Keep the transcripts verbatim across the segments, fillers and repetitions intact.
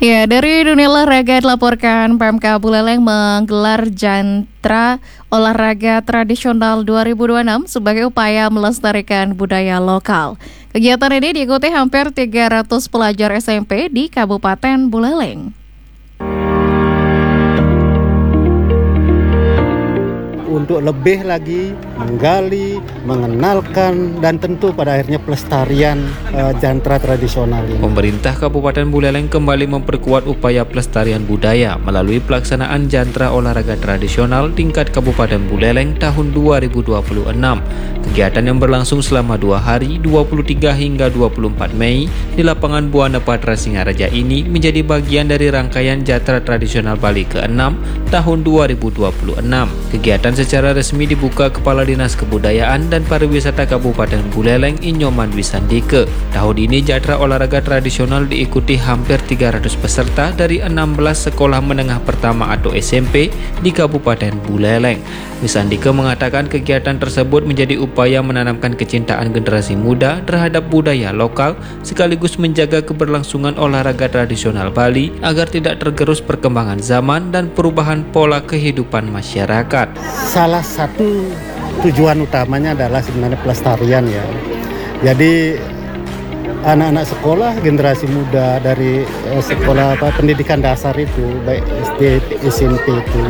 Ya, dari dunia olahraga dilaporkan P M K Buleleng menggelar Jantra Olahraga Tradisional dua ribu dua puluh enam sebagai upaya melestarikan budaya lokal. Kegiatan ini diikuti hampir tiga ratus pelajar S M P di Kabupaten Buleleng. Untuk lebih lagi menggali, mengenalkan, dan tentu pada akhirnya pelestarian uh, jantra tradisional ini. Pemerintah Kabupaten Buleleng kembali memperkuat upaya pelestarian budaya melalui pelaksanaan jantra olahraga tradisional tingkat Kabupaten Buleleng tahun dua ribu dua puluh enam. Kegiatan yang berlangsung selama dua hari, dua puluh tiga hingga dua puluh empat Mei di lapangan Buana Patra Singaraja ini menjadi bagian dari rangkaian Jatra Tradisional Bali keenam tahun dua ribu dua puluh enam. Kegiatan secara resmi dibuka Kepala Dinas Kebudayaan dan Pariwisata Kabupaten Buleleng Inyoman Wisandike. Tahun ini Jatra Olahraga Tradisional diikuti hampir tiga ratus peserta dari enam belas sekolah menengah pertama atau S M P di Kabupaten Buleleng. Wisandike mengatakan kegiatan tersebut menjadi upaya menanamkan kecintaan generasi muda terhadap budaya lokal sekaligus menjaga keberlangsungan olahraga tradisional Bali agar tidak tergerus perkembangan zaman dan perubahan pola kehidupan masyarakat. Salah satu tujuan utamanya adalah sebenarnya pelestarian ya. Jadi anak-anak sekolah, generasi muda dari eh, sekolah apa pendidikan dasar itu, baik S D, S M P itu,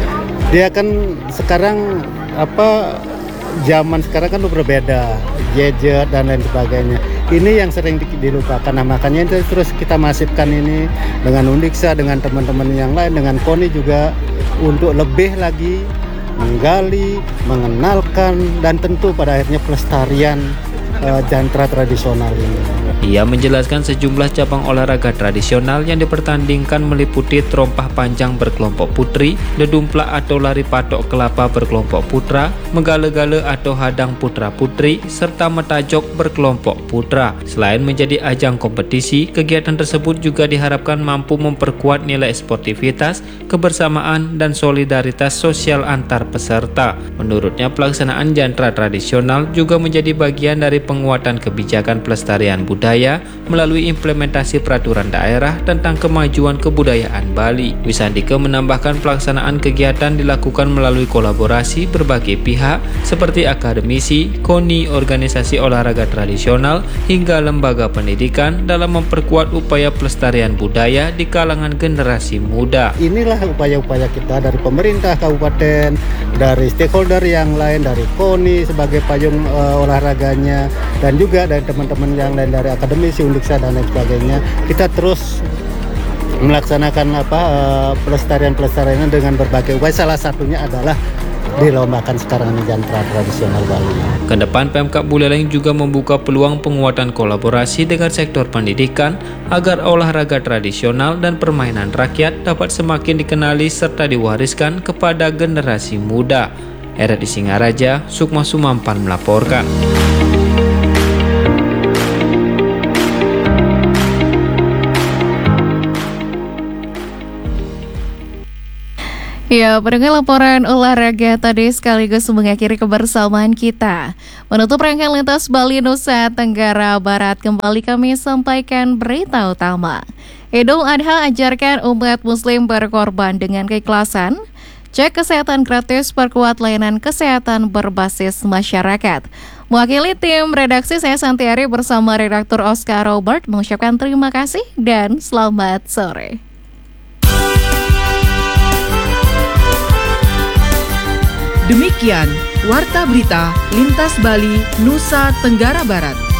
dia kan sekarang apa zaman sekarang kan berbeda, gadget dan lain sebagainya. Ini yang sering dilupakan. Nah, makanya itu terus kita masifkan ini dengan Undiksa, dengan teman-teman yang lain, dengan KONI juga untuk lebih lagi menggali, mengenalkan, dan tentu pada akhirnya pelestarian uh, jantra tradisional ini. Ia menjelaskan sejumlah cabang olahraga tradisional yang dipertandingkan meliputi terompah panjang berkelompok putri, dedumplak atau lari patok kelapa berkelompok putra, menggale-gale atau hadang putra-putri, serta metajok berkelompok putra. Selain menjadi ajang kompetisi, kegiatan tersebut juga diharapkan mampu memperkuat nilai sportivitas, kebersamaan, dan solidaritas sosial antar peserta. Menurutnya, pelaksanaan jantra tradisional juga menjadi bagian dari penguatan kebijakan pelestarian budaya melalui implementasi peraturan daerah tentang kemajuan kebudayaan Bali. Wisandike menambahkan pelaksanaan kegiatan dilakukan melalui kolaborasi berbagai pihak seperti akademisi, KONI, organisasi olahraga tradisional, hingga lembaga pendidikan dalam memperkuat upaya pelestarian budaya di kalangan generasi muda. Inilah upaya-upaya kita dari pemerintah kabupaten, dari stakeholder yang lain, dari KONI sebagai payung uh, olahraganya, dan juga dari teman-teman yang lain dari akademisi, Undiksa, dan lain sebagainya. Kita terus melaksanakan apa uh, pelestarian-pelestarian dengan berbagai upaya. Salah satunya adalah dilombakan sekarang ini jantra tradisional Bali. Kedepan Pemkab Buleleng juga membuka peluang penguatan kolaborasi dengan sektor pendidikan agar olahraga tradisional dan permainan rakyat dapat semakin dikenali serta diwariskan kepada generasi muda. R R I Singaraja, Sukma Sumampan melaporkan. Ya, pendengar laporan olahraga tadi sekaligus mengakhiri kebersamaan kita. Menutup rangkaian lintas Bali Nusa Tenggara Barat, kembali kami sampaikan berita utama. Idul Adha ajarkan umat muslim berkorban dengan keikhlasan. Cek kesehatan gratis, perkuat layanan kesehatan berbasis masyarakat. Mewakili tim redaksi, saya Santiari bersama redaktur Oscar Robert mengucapkan terima kasih dan selamat sore. Demikian Warta Berita Lintas Bali Nusa Tenggara Barat.